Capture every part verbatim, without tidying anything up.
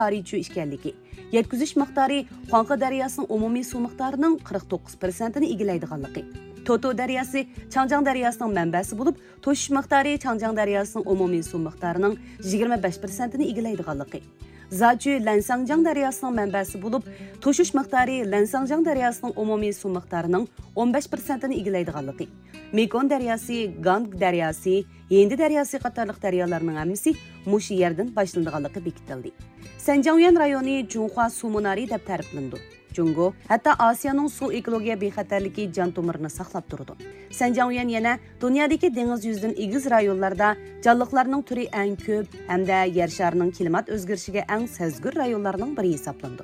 Harichu ishkanligi. Yetkizish miqdori Xonqa daryosining umumiy suv miqdorining qirq to'qqiz prosentini egallaydiganligi. Toto daryosi Changjiang daryosining manbasi bo'lib, to'shish miqdori Changjiang daryosining umumiy suv miqdorining yigirma besh prosentini egallaydiganligi. Zachu Lansangjiang daryosining manbasi bo'lib, to'shish miqdori Lansangjiang daryosining umumiy suv miqdorining o'n besh prosentini egallaydiganligi. Mekong daryosi, Gang daryosi, Yendi daryosi qatorliq daryolarning hammasi mush yerdan boshlanadiganligi bekitildi. Sanjiangyan rayoni Junhua suv munari deb ta'riflandi. Jungo hatto Osiyoning suv ekologiya bexatarligi jon tomirini saqlab turdi. Sanjiangyan yana dunyodagi dengiz yuzidan egiz rayonlarda jonliqlarning turi eng ko'p hamda yer sharining klimat o'zgarishiga eng sezgir rayonlarning biri hisoblandi.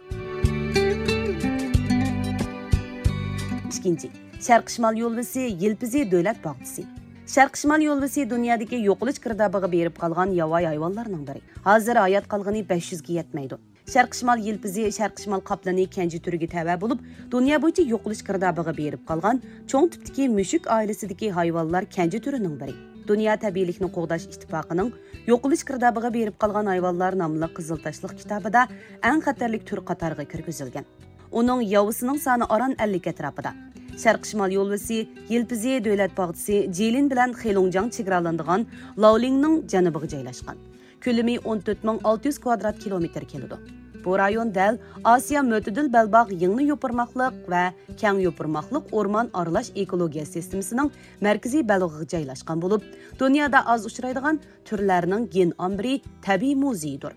Ikkinchi, Sharq-Shimol yo'lvisi Yelpizi davlat bog'chisi. Sharq-Shimol yo'lvisi dunyodagi yo'qolish girdobig'iga berib qolgan yovvoyi hayvonlarning biri. Hozir hayot qolgani besh yuzga yetmaydi. Sharq-Shimol yelpizi Sharq-Shimol qoplani kenji turiga tava bo'lib, dunyo bo'yicha yo'qolish girdobig'iga berib qolgan cho'ng tipdagi mushuk oilasidagi hayvonlar kenji turining biri. Dunyo tabiiylikni qo'g'dash ittifoqining yo'qolish girdobig'iga berib qolgan hayvonlar nomli qizil tashliq kitobida eng xatarlik tur qatoriga kirgizilgan. Uning yovisining soni oran ellik atrofida. Sharq-Shimol yo'lvisi Yelpizi davlat bog'chisi Jilin bilan Xelongjang chegaralanadigan Laolingning janubiga joylashgan. Ko'lami o'n to'rt ming olti yuz kvadrat kilometr keladi. Bu rayon dal Osiyo mo'tadil balbog' yengli yo'pirmoqliq va keng yo'pirmoqliq o'rmon aralash ekologiya sistemasining markaziy balog'iga joylashgan bo'lib, dunyoda oz uchraydigan turlarning gen ombri tabiiy muzeyidir.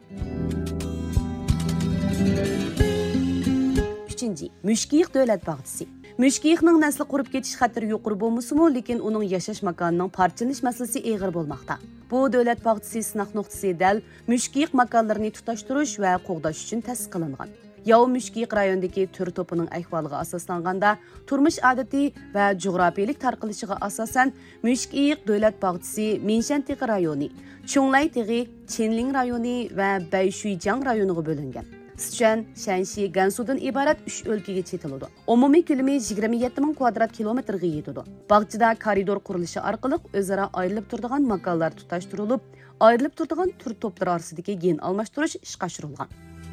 Uchinchi, Mushkiq davlat bog'chisi. Mushkiqning nasli qurib ketish xatiri yuqori bo'lmasa-mu, lekin uning yashash makonining parchalanish masalasi og'ir bo'lmoqda. Bu davlat bog'chisi sinoq nuqtasi dal mushkiq makonlarini tutashtirish va qo'g'dash uchun ta'sis qilingan. Yov mushkiq rayondagi tur to'pining ahvoliga asoslanganda, turmush odati va jo'grafiyalik tarqilishiga asosan Mushkiq davlat bog'chisi Minshantiq rayoni, Chunglay tig'i, Chenling rayoni va Bayshuijang rayoniga bo'lingan. Sichuan, Shanxi, Gansudan iborat uch o'lkaga chetiladi. Umumiy ko'lami yigirma yetti ming kvadrat kilometrga yetadi. Bog'chada koridor qurilishi orqali o'zaro ayrilib turadigan makonlar tutashtirilib, ayrilib turadigan tur to'plar orasidagi gen almashtirish ishga oshirilgan.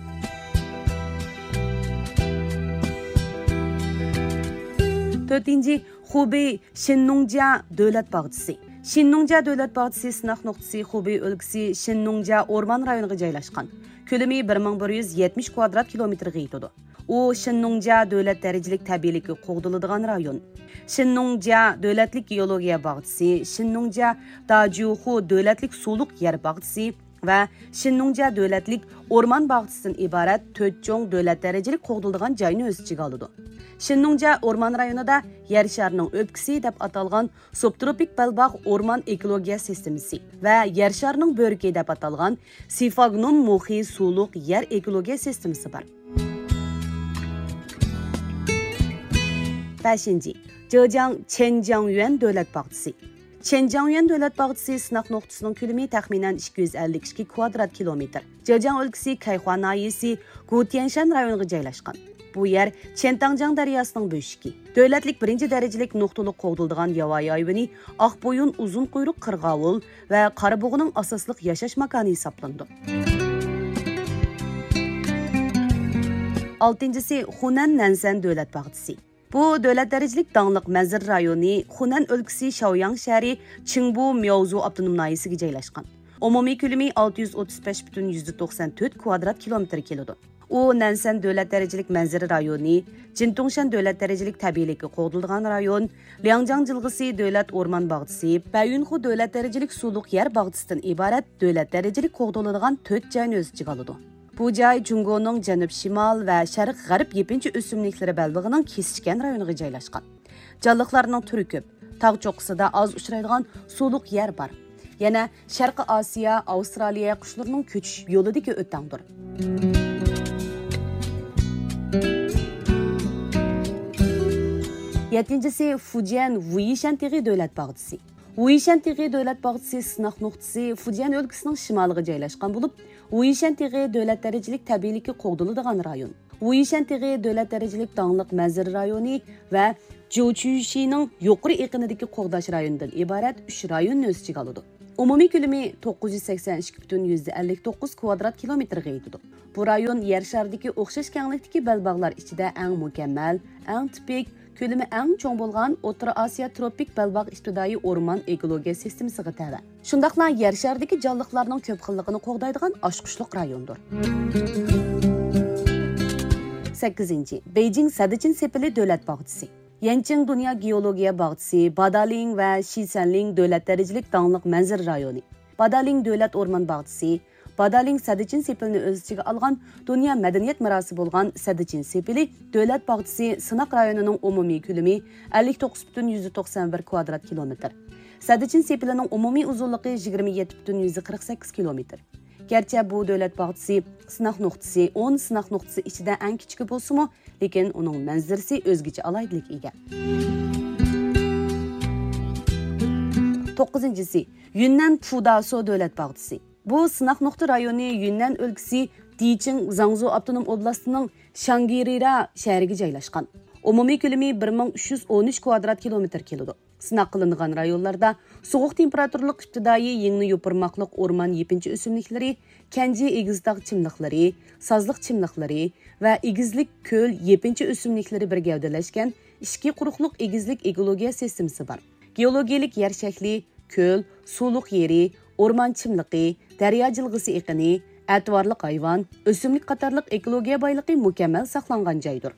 to'rtinchi, Xubey Shinnongjia davlat bog'chisi. Shinnongjia davlat bog'chisi sinoq nuqtasi Xubey o'lkasi Shinnongjia o'rmon rayoniga joylashgan. Ko'lami bir ming bir yuz yetmish kvadrat kilometrga yetadi. U Shinnongjia davlat darajalik tabiiylikka qo'g'diladigan rayon. Shinnongjia davlatlik geologiya bog'chisi, Shinnongjia Dajuxu davlatlik suvliq yer bog'chisi va Shinnongjia davlatlik o'rmon bog'chisidan iborat to'rt cho'ng davlat darajalik qo'g'diladigan joyni o'z ichiga oladi. Shinnongjia o'rmon rayonida yer sharining o'pkisi deb atalgan subtropik balbog' o'rmon ekologiya sistemasi va yer sharining bo'rki deb atalgan Sifagnon muhi suvliq yer ekologiya sistemasi bor. beshinchi. Zhejiang Qianjiangyuan davlat bog'chisi. Qianjiangyuan davlat bog'chisi sinoq nuqtasining ko'lami taxminan ikki yuz ellik ikki kvadrat kilometr. Zhejiang o'lkasi Kayhua nahiyasi Gutianshan rayoniga joylashgan. Bu yer Chentangjang daryosining bo'shigi. Davlatlik birinchi darajalik nuqtali qo'g'diladigan yovvoyi hayvoni oqbo'yun uzun quyruq qirg'ovul va qora bug'uning asosliq yashash makoni hisoblandi. oltinchisi, Hunan Nansan davlat bog'chisi. Bu davlat darajalik dangliq manzir rayoni Hunan o'lkasi Shaoyang shahri Qingbu Miaozu avtonom nahiyasiga joylashgan. Umumiy ko'lami olti yuz o'ttiz besh butun yuz to'qson to'rt kvadrat kilometr keladi. U Nansan davlat darajalik manzara rayoni, Jintongshan davlat darajalik tabiiylikka qo'g'dilgan rayon, Liangjiang jilg'isi davlat o'rmon bog'chisi, Bayunxu davlat darajalik suvliq yer bog'chisidan iborat davlat darajalik qo'g'diladigan to'rt joyni o'z ichiga oladi. Bu joy Jungoning janub-shimol va sharq-g'arb yepinchi o'simliklari balbig'ining kesishgan rayoniga joylashgan. Jonliqlarning turi ko'p. Tog' cho'qqisida oz uchraydigan suvliq yer bor. Yana Sharqi Osiyo, Avstraliya qushlarining ko'chish yo'lidagi o'tangdir. yettinchisi Fujian Wuishan tig'i davlat bog'chisi. Wuishan tig'i davlat bog'chisi sinoq nuqtasi Fujian o'lkasining shimoliga joylashgan bo'lib, Wuishan tig'i davlat darajalik tabiiylikka qo'g'diladigan rayon. Wuishan tig'i davlat darajalik dangliq manzara rayoni va Jiuqushining yuqori eqinidagi qo'g'dash rayonidan iborat uch rayonni o'z ichiga oladi. Umumiy ko'lami to'qqiz yuz sakson ikki butun ellik to'qqiz kvadrat kilometrga yetadi. Bu rayon yer sharidagi o'xshash kenglikdagi belbog'lar ichida eng mukammal, eng tipik, ko'lami eng cho'ng bo'lgan O'rta Osiyo tropik belbog' ibtidoiy o'rmon ekologiya sistemasiga tava. Shundaqla yer sharidagi jonliqlarning ko'p xilligini qo'g'daydigan oshqushliq rayondir. sakkizinchi. Beijing Sadichin sepili davlat bog'chisi. Yancheng Dünya Geologiya bog'chisi, Badaling va Shisanling davlat darajalik dangliq manzara rayoni. Badaling davlat o'rmon bog'chisi, Badaling Sadichin sepilini o'z ichiga olgan dunyo madaniyat merosi bo'lgan Sadichin sepili davlat bog'chisi Sinoq rayonining umumiy ko'lami ellik to'qqiz butun to'qson bir kvadrat kilometr. Sadichin sepilining umumiy uzunligi yigirma yetti butun qirq sakkiz kilometr. Gerçi bu davlat bog'chisi sinoq nuqtasi o'n sinoq nuqtasi ichida eng kichigi bo'lsa-mu, lekin uning manzarasi o'zgacha alaydilik ega. to'qqizinchisi. Yunnan Fudaso davlat bog'chisi. Bu sinoq nuqta rayoni Yunnan o'lkasi Diching Zangzhou avtonom oblastining Shangirira shahriga joylashgan. Umumiy ko'lami bir ming uch yuz o'n uch kvadrat kilometr keladi. Sınaq qilingan rayonlarda soğuq temperaturlik ibtidoiy yengni yo'pirmoqliq o'rmon yepinchi o'simliklari, kanji egiztog' chimliqlari, sozliq chimliqlari va egizlik ko'l yepinchi o'simliklari bir gavdalashgan ikki quruqliq egizlik ekologiya sistemasi bor. Geologiyalik yer shakli, ko'l, suvliq yeri, o'rmon chimliqi, daryo jilg'isi eqini, atvorliq hayvon, o'simlik qatorliq ekologiya boyligi mukammal saqlangan joydir.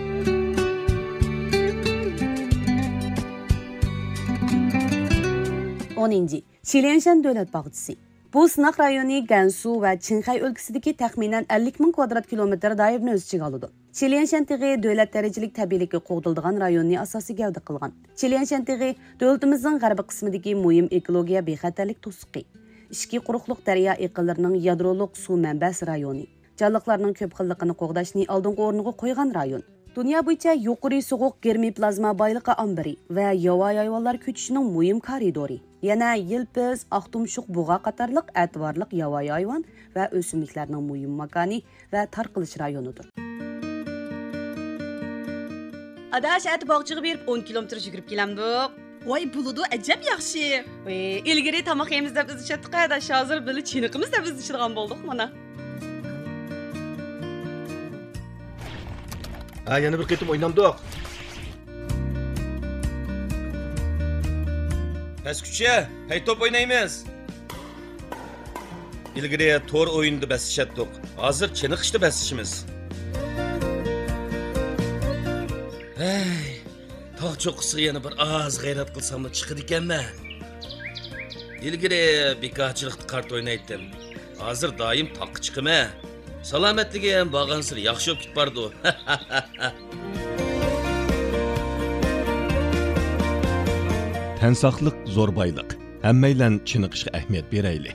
o'ninchi. Chilianshan davlat bog'chisi. Bu sinoq rayoni Gansu va Qinghai o'lkasidagi taxminan ellik ming kvadrat kilometr doirani o'z ichiga oladi. Chilianshan tig'i davlat darajalik tabiiylikka qo'g'dilgan rayonni asosiy gavda qilgan. Chilianshan tig'i davlatimizning g'arbiy qismidagi muhim ekologiya bexatarlik to'siqi. Ishki quruqliq daryo eqinlarining yadroliq suv manbasi rayoni. Jonliqlarning ko'p xilligini qo'g'dashni oldingi o'rniga qo'ygan rayon. Dünya bo'yicha yuqori sovuq germoplazma boyligi ombiri va yovvoyi hayvonlar ko'chishining muhim koridori. Yana yilpiz, oqtumshuq bug'a qatorliq atvorliq yovvoyi hayvon va o'simliklarning muhim makoni va tarqalish rayonidir. Adash at bog'chiga berib o'n kilometr yugurib kelamdik. Voy buludu ajab yaxshi. Voy, ilgari tomoq yemiz deb biz ishatdik, adash hozir bili chiniqimiz deb biz ishirgan bo'ldik mana. Ha, yana bir qitim o'ynamdik. Bas kuchi, hay top o'ynaymiz. Ilgari to'r o'yinda basishatdik. Hozir chiniqishda basishimiz. Hey, tog' cho'qqisi yana bir oz g'ayrat qilsam chiqadi ekanman. Ilgari bekorchilikda kart o'ynaydim. Hozir doim toqqa chiqaman. Salomatligi ham bag'ansir yaxshi o'tib bordi. Tan saqliq zo'r boyliq. Hammaylan chiniqishga ahamiyat beraylik.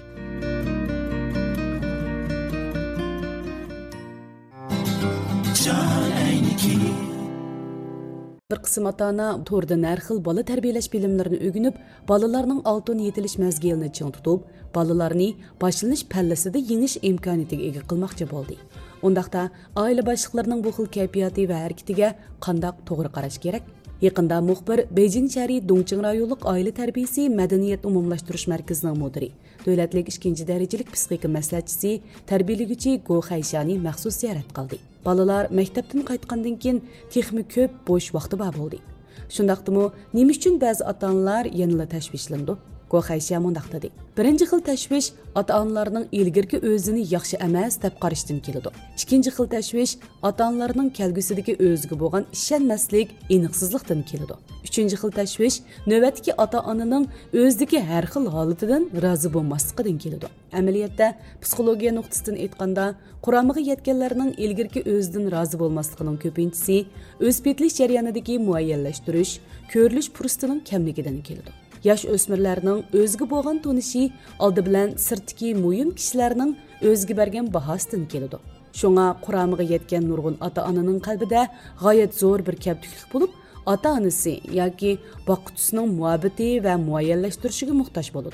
Bir qism ota-ona to'rdan har xil bola tarbiyalash bilimlarini o'rganib, bolalarning oltin yetilish mezgilini ching tutib, bolalarni boshlanish pallasida yengish imkoniyatiga ega qilmoqchi bo'ldi. Undaqda oila boshliqlarining bu xil kayfiyati va harakatiga qanday to'g'ri qarash kerak? Yaqinda muxbir Beijing shahri Dongqing rayonlik oila tarbiyasi madaniyat umumlashtirish markazining mudiri, davlatlik ikkinchi darajalik psixika maslahatchisi, tarbiyalovchi Go Xayshani maxsus ziyorat qildi. Balalar maktabdan qaytgandan keyin texmi ko'p bo'sh vaqti bor bo'ldi. Shundaqdimi, nima uchun ba'zi ota-onalar yanada tashvishlandi? Go Xaysha mundaq dedi. Birinchi xil tashvish ota-onalarning ilgirki o'zini yaxshi emas deb qarashdan keladi. Ikkinchi xil tashvish ota-onalarning kelgusidagi o'ziga bo'lgan ishonmaslik, aniqsizlikdan keladi. Uchinchi xil tashvish navbatdagi ota-onaning o'zidagi har xil holatidan rozi bo'lmasligidan keladi. Amaliyotda psixologiya nuqtasidan aytganda, quramiga yetganlarning ilgirki o'zidan rozi bo'lmasligining ko'pinchisi o'z petlish jarayonidagi muayyanlashtirish, ko'rilish fursatining kamligidan keladi. Yosh o'smirlarning o'ziga bo'lgan tonishi oldi bilan sirtdagi muhim kishilarning o'ziga bergan bahosidan keladi. Shunga quramiga yetgan nurg'un ota-onaning qalbida g'oyat zo'r bir kamtiklik bo'lib, ota-onasi yoki boquvchisining muhabbati va muayyanlashtirishiga muhtoj bo'ladi.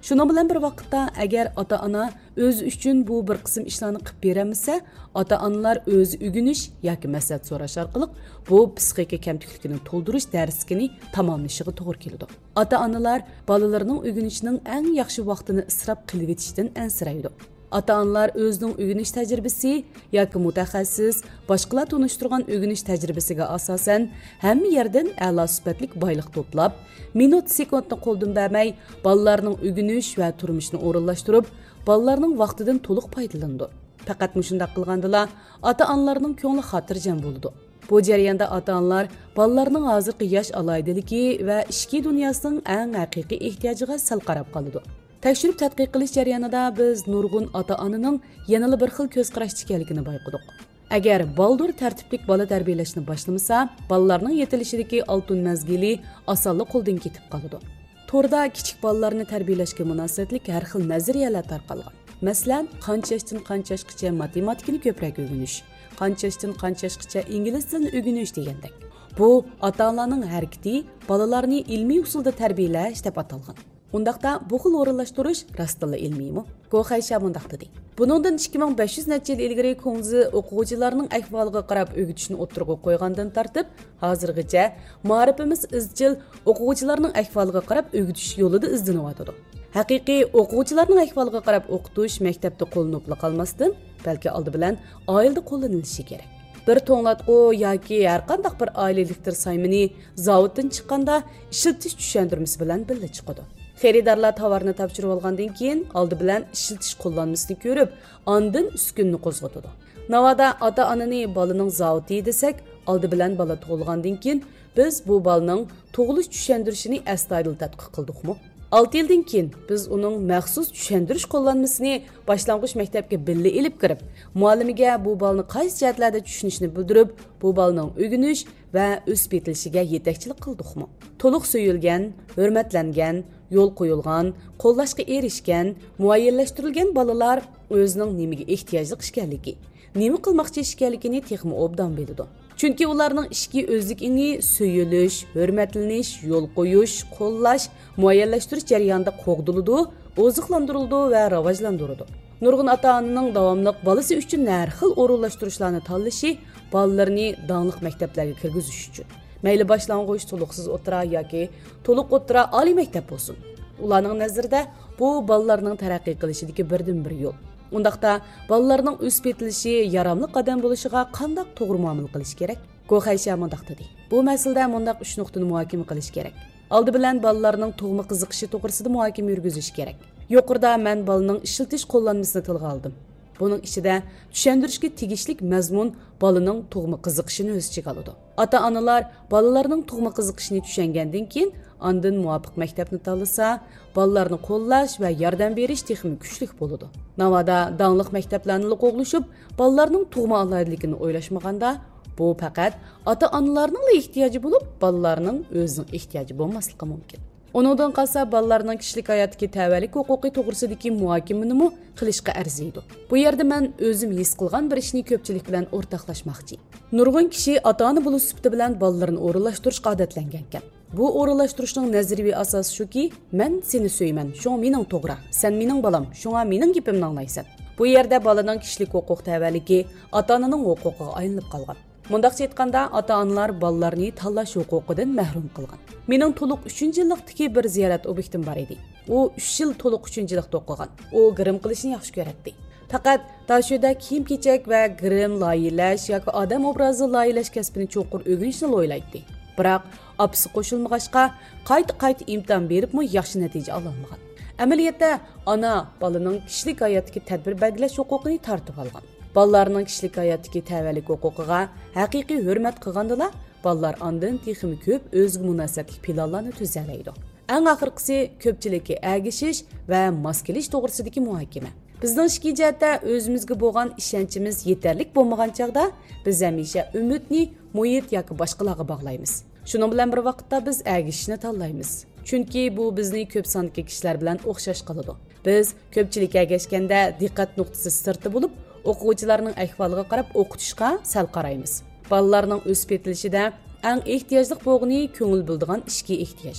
Şunun bilan bir vaqtda agar ota-ona o'zi uchun bu bir qism ishlarni qilib bermasa, ota-onalar o'zi o'g'inish yoki maslahat so'rash orqali bu psixika kamtikligini to'ldirish darsigini tamomlashiga to'g'ri keladi. Ota-onalar bolalarining o'g'inishining eng yaxshi vaqtini isrof qilib etishdan ansiraydi. Ata-onalar o'zining o'g'inish tajribasi yoki mutaxassis, boshqalar tunishtirgan o'g'inish tajribasiga asosan hamma yerdan a'lo sifatli boylik to'plab, minut sekundni qo'ldan bermay, bolalarning o'g'inish va turmushini o'rinlashtirib, bolalarning vaqtidan to'liq foydalanadi. Faqat shunday qilgandala, ata-onalarning ko'ngli xotirjam bo'ladi. Bu jarayonda ata-onalar bolalarning hozirgi yosh aloydiligi va ishki dunyosining eng haqiqiy ehtiyojiga sal qarab qoladi. Tekshirib tadqiq qilish jarayonida biz nurg'un ota-onaning yanada bir xil ko'z qarash ekanligini bayqadik. Agar baldur tartiblik bola tarbiyalashni boshlamasa, bolalarning yetilishidagi oltin mazgili osonlik qo'ldan ketib qoladi. To'rda kichik bolalarni tarbiyalashga munosabatlik har xil nazariyalar tarqalgan. Masalan, qancha yoshdan qancha yoshgacha matematikani ko'proq o'rganish, qancha yoshdan qancha yoshgacha ingliz tilini o'rganish degandek. Bu ota-onalarning harakati bolalarni ilmiy usulda tarbiyalash deb atalgan. Undaqda bu xil o'rinlashtirish rostla ilmiymi? Go'xaysha mundaq dedi. Buningdan ikki ming besh yuz necha yil ilgari Ko'ngzi o'quvchilarning ahvoliga qarab o'gitishni o'tirg'a qo'ygandan tartib, hozirgacha ma'rifimiz izchil o'quvchilarning ahvoliga qarab o'gitish yo'lida izlanyotdi. Haqiqiy o'quvchilarning ahvoliga qarab o'qitish maktabda qo'llanib qolmasdan, balki oldi bilan oilada qo'llanilishi kerak. Bir to'nglatqu yoki har qanday bir oilalikdir saymini zavoddan chiqqanda ishiltish tushuntirmasi bilan birga chiqadi. Xaridorlar tovarni topshirib olgandan keyin oldi bilan ishiltish qo'llanmasini ko'rib, ondan uskunni qo'zg'atadi. Navoda ota-onani bolaning zavodi desak, oldi bilan bola tug'ilgandan keyin biz bu bolaning tug'ilish tushuntirishini astoydil tadqiq qildikmi? olti yildan keyin biz uning maxsus tushuntirish qo'llanmasini boshlang'ich maktabga birga elib kirib, muallimiga bu bolani qaysi jihatlarda tushunishni bildirib, bu bolaning o'rganish va o'sib yetilishiga yetakchilik qildikmi? To'liq so'yilgan, hurmatlangan, yo'l qo'yilgan, qo'llashga erishgan, muayyanlashtirilgan bolalar o'zining nimaga ehtiyojli ekanligi, nima qilmoqchi ekanligini texmi obdan biladi. Chunki ularning ishki o'zligini so'yilish, hurmatlanish, yo'l qo'yish, qo'llash, muayyanlashtirish jarayonida qo'g'diladi, oziqlantiriladi va rivojlantiriladi. Nurg'un ota-onaning davomli bolasi uchun har xil o'rinlashtirishlarni tanlashi bolalarni donliq maktablarga kirgizish uchun. Mayli boshlang'ich to'liqsiz o'tira yoki to'liq o'tira oliy maktab bo'lsin. Ularning nazarida bu bolalarning taraqqiy qilishidagi birdan-bir yo'l. Undaqda bolalarning o'sib yetilishi, yaramli qadam bo'lishiga qanday to'g'ri muomala qilish kerak? Go'xaysha mundaq dedi. Bu masalada mundaq uch nuqtani muhokama qilish kerak. Oldi bilan bolalarning tug'ma qiziqishi to'g'risida muhokama yurgizish kerak. Yuqorida men bolaning ishiltish qo'llanmasini tilga oldim. Buning ichida tushuntirishga tegishlik mazmun bolaning tug'ma qiziqishini o'z ichiga oladi. Ota-onalar bolalarning tug'ma qiziqishini tushungandan keyin ondan muvofiq maktabni tanlasa, bolalarni qo'llash va yordam berish texnik kuchlik bo'ladi. Navoda donliq maktablarni qo'g'lishib, bolalarning tug'ma alohidligini o'ylashmaganda, bu faqat ota-onalarning ehtiyoji bo'lib, bolalarning o'zining ehtiyoji bo'lmasligi mumkin. Onundan qalsa bolalarning kishilik hayotiga tavallik huquqi to'g'risidagi muhokamani mu qilishga arziydi. Bu yerda men o'zim his qilgan bir ishni ko'pchilik bilan o'rtoqlashmoqchi. Nurg'un kishi ota-ona bo'lish sifati bilan bolalarini o'rinlashtirishga odatlangan ekan. Bu o'rinlashtirishning nazariy asosi shuki, men seni so'yman, shunga mening to'g'ri, sen mening bolam, shunga mening gapimni anglaysan. Bu yerda bolaning kishilik huquq tavalligi ota-onaning huquqiga aylanib qolgan. Mundaqcha aytganda, ota-onalar bolalarni tanlash huquqidan mahrum qilgan. Mening to'liq uchinchi yillikdagi bir ziyorat obyektim bor edi. U uch yil to'liq uchinchi yillikda o'qigan. U grim qilishni yaxshi ko'radi. Faqat tashuda kiyim-kechak va grim loyihalash yoki odam obrazi loyihalash kasbini cho'qur o'rganishni o'ylaydi. Biroq opsi qo'shilmag'achqa qayta-qayta imtihon beribmi yaxshi natija ola olmagan. Amaliyotda ona bolaning kishilik hayotiga tadbir belgilash huquqini tortib olgan. Bolalarning kishilik hayotiga tavallik huquqiga haqiqiy hurmat qilgandala, bolalar ondan texmi ko'p o'ziga munosabatli planlarni tuzalaydi. Eng oxirgisi ko'pchilikka agishish va mos kelish to'g'risidagi muhokama. Bizning ishki jihatda o'zimizga bo'lgan ishonchimiz yetarli bo'lmagan chaqda biz hamisha umidni muhit yoki boshqalarga bog'laymiz. Shuning bilan bir vaqtda biz agishishni tanlaymiz. Chunki bu bizning ko'p sonli kishilar bilan o'xshash qiladi. Biz ko'pchilik agashganda diqqat nuqtasi sirti bo'lib, o'quvchilarning ahvoliga qarab o'qitishga sal qaraymiz. Bolalarning o'sib yetilishida eng ehtiyojli bo'lgani ko'ngil bildigan ishga ehtiyoj.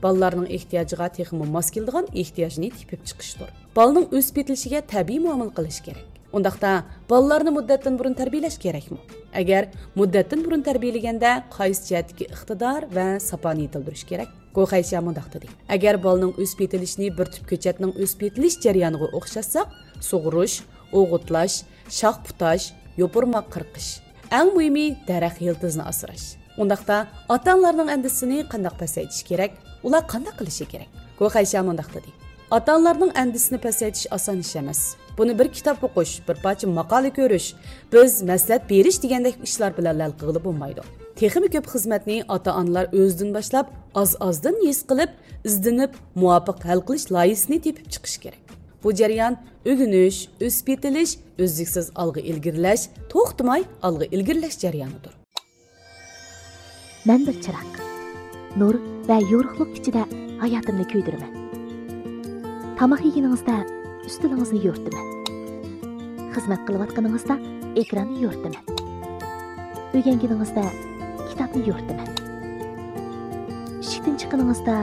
balalarning ehtiyojiga texmi mos keladigan ehtiyojni tepib chiqishdir. Balaning o'sib yetilishiga tabiiy muomala qilish kerak. Undaqda balalarni muddatdan burun tarbiyalash kerakmi? Agar muddatdan burun tarbiyalaganda qaysi jihatdagi iqtidor va saponi yetildirish kerak? Qo'xaysha mundaq dedi. Agar balaning o'sib yetilishini bir tip ko'chatning o'sib yetilish jarayoniga o'xshatsak, sug'urish, o'g'itlash, shox putash, yopurmoq qirqish. Eng muhimi daraxt yildizni asrash. Undaqda ota-onalarning andisini qanday pasaytish kerak? Ular qanday qilishi kerak? Qo'xaysha mundaq dedi. Ota-onalarning andisini pasaytish oson ish emas. Buni bir kitob o'qish, bir parcha maqola ko'rish, biz maslahat berish degandek ishlar bilan hal qilib bo'lmaydi. Texnik ko'p xizmatni ota-onalar o'zidan boshlab, oz-ozdan his qilib, izdinib, muvofiq hal qilish loyisini tepib chiqish kerak. Bu jarayon o'g'inish, o'sib yetilish, o'zliksiz olg'a ilgirlash, to'xtamay olg'a ilgirlash jarayonidir. Men bir chiroq, nur va yorug'lik ichida hayotimni kuydirman. Tamoq yeganingizda ustilingizni yo'rtaman. Xizmat qilayotganingizda ekranni yo'rtaman. O'rganganingizda kitobni yo'rtaman. Ishdan chiqqaningizda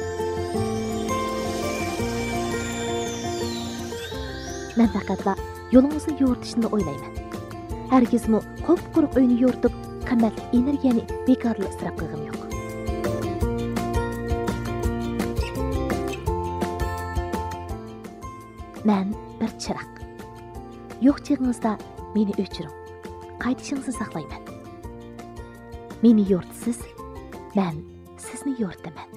men faqatla yo'lingizni yo'rtishni o'ylayman. Hargizmi qop-quruq uyni yo'rtib, qimmatli energiyani bekorli isrof qilgim yo'q. Men bir chiroq. Yo'q chig'ingizda meni o'chiring. Qaytishingizni saqlayman. Meni yo'rtisiz, men sizni yo'rtaman.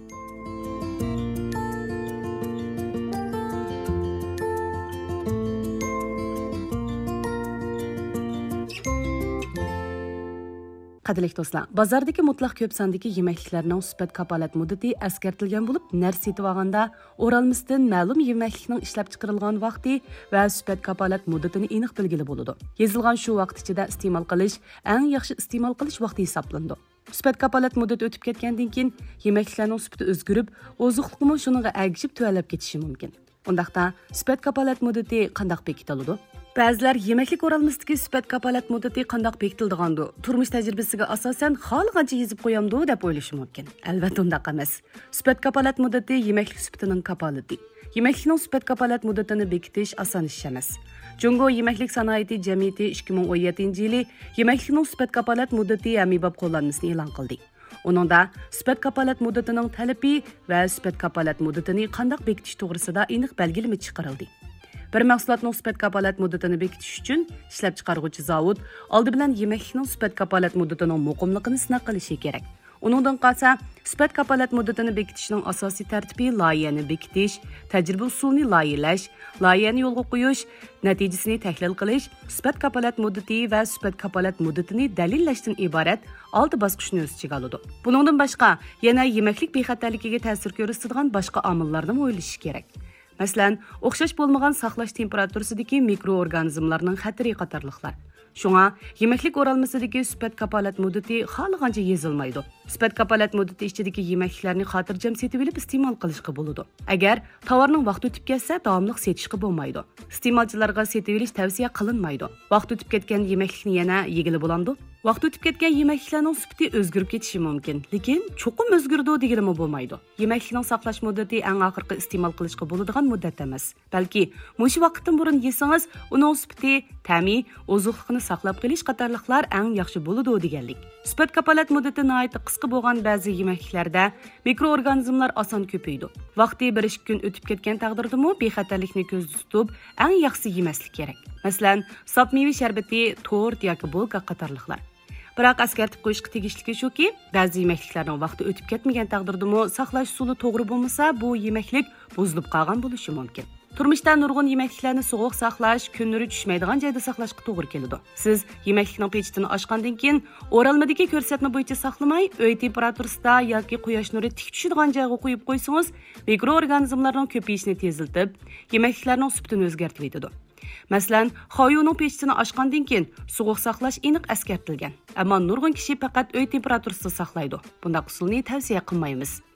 Qadrli do'stlar, bozordagi mutlaq ko'p sondagi yemekliklarning sifat kapolat muddati askartilgan bo'lib, narsa setib olganda o'ralmasdan ma'lum yemeklikning ishlab chiqarilgan vaqti va sifat kapolat muddatini aniq belgilab bo'ladi. Yozilgan shu vaqt ichida iste'mol qilish eng yaxshi iste'mol qilish vaqti hisoblandi. Sifat kapolat muddati o'tib ketgandan keyin yemekliklarning sifati o'zgarib, oziqlikmi shuningga agishib tuvalab ketishi mumkin. Undaqda sifat kapolat muddati qanday bekitiladi? Ba'zilar yemeklik o'ralmasidagi sifat kapolat muddati qanday bekitildigandi? Turmush tajribasiga asosan xohlagancha yezib qo'yamdi deb o'ylashi mumkin. Albatta undaq emas. Sifat kapolat muddati yemeklik sifatining kapolati. Yemeklikning sifat kapolat muddatini bekitish oson ish emas. Jungo yemeklik sanoati jamiyati ikki ming o'n yettinchi yili yemeklikning sifat kapolat muddati amibab qo'llanmasini e'lon qildi. Uningda sifat kapolat muddatining talabi va sifat kapolat muddatini qanday bekitish to'g'risida aniq belgilama chiqarildi. Bir mahsulotning sifat kapolat muddatini bekitish uchun ishlab chiqaruvchi zavod oldi bilan yemeklikning sifat kapolat muddatining muqimligini sinab qilishi kerak. Uningdan qolsa, sifat kapolat muddatini bekitishning asosiy tartibi loyihani bekitish, tajriba usulini loyihalash, loyihani yo'lga qo'yish, natijasini tahlil qilish, sifat kapolat muddati va sifat kapolat muddatini dalillashdan iborat olti bosqichni o'z ichiga oladi. Buningdan boshqa, yana yemeklik bexatarligiga ta'sir ko'rsatadigan boshqa omillarni o'ylash kerak. Masalan, o'xshash bo'lmagan saqlash temperaturasidagi mikroorganizmlarning xatari qatorliqlar. Shunga yemeklik o'ralmasidagi sifat kapolat muddati xohlagancha yezilmaydi. Sifat kapolat muddati ichidagi yemekliklarni xotirjam setib olib iste'mol qilishga bo'ladi. Agar tovarning vaqti o'tib ketsa, davomli setishga bo'lmaydi. Iste'molchilarga setib olish tavsiya qilinmaydi. Vaqt o'tib ketgan yemeklikni yana yegili bo'ladi. Vaqt o'tib ketgan yemekliklarning sifati o'zgarib ketishi mumkin, lekin cho'qim o'zgardi deganimi bo'lmaydi. Yemeklikning saqlash muddati eng oxirgi iste'mol qilishga bo'ladigan muddat emas. Balki mush vaqtdan burun yesangiz, uning sifati, ta'mi, oziqlikni saqlab qolish qatorliqlar eng yaxshi bo'ladi deganlik. Sifat kapolat muddati nihoyat qisqa bo'lgan ba'zi yemekliklarda mikroorganizmlar oson ko'paydi. Vaqti bir ikki kun o'tib ketgan taqdirdami bexatarlikni ko'zda tutib, eng yaxshisi yemaslik kerak. Masalan, sop meva sharbati, tort yoki bulka qatorliqlar. Biroq eskartib qo'yishga tegishli shuki, ba'zi yemekliklarning vaqti o'tib ketmagan taqdirdami saqlash usuli to'g'ri bo'lmasa, bu yemeklik buzilib qolgan bo'lishi mumkin. Turmushda nurg'un yemekliklarni sovuq saqlash, kun nuri tushmaydigan joyda saqlashga to'g'ri keladi. Siz yemeklikning pechitini ochgandan keyin o'ralmadagi ko'rsatma bo'yicha saqlamay, uy temperaturasida yoki quyosh nuri tik tushadigan joyga qo'yib qo'ysangiz, mikroorganizmlarning ko'payishini tezlatib, yemekliklarning sifatini o'zgartirib etadi. Masalan, xoyuning pechitini ochgandan keyin sovuq saqlash aniq eskartilgan. Ammo nurg'un kishi faqat uy temperaturasida saqlaydi. Bunday usulni tavsiya qilmaymiz.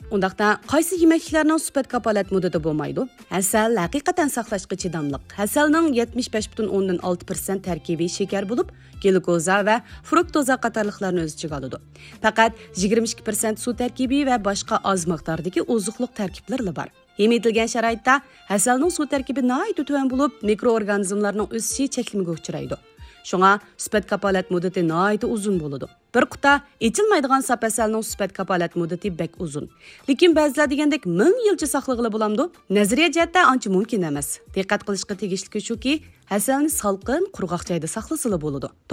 Undaqda qaysi yemekliklarning sifat kapolat muddati bo'lmaydi? Hasal haqiqatan saqlashga chidamliq. Hasalning yetmish besh butun o'ndan olti persent tarkibiy shakar bo'lib, glukoza va fruktoza qatorliqlarni o'z ichiga oladi. Faqat yigirma ikki persent suv tarkibi va boshqa oz miqdordagi oziqliq tarkiblar bor. Yemitilgan sharoitda hasalning suv tarkibi nihoyat tuvan bo'lib, mikroorganizmlarning o'sishi cheklimga uchraydi. Shunga sifat kapolat muddati nihoyat uzun bo'ladi. Bir quta ichilmaydigan sap asalning sifat kapolat muddati bek uzun. Lekin ba'zilar degandek ming yilcha saqlag'ili bo'lamdi. Nazariya jihatdan ancha mumkin emas. Diqqat qilishga tegishli shuki, asalni salqin, qurg'oq joyda saqlasila bo'ladi.